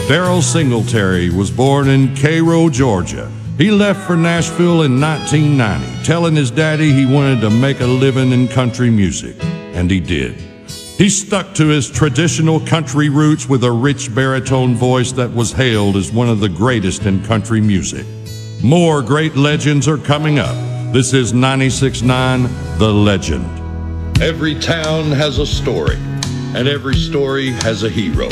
Darrell Singletary was born in Cairo, Georgia. He left for Nashville in 1990, telling his daddy he wanted to make a living in country music, and he did. He stuck to his traditional country roots with a rich baritone voice that was hailed as one of the greatest in country music. More great legends are coming up. This is 96.9 The Legend. Every town has a story, and every story has a hero.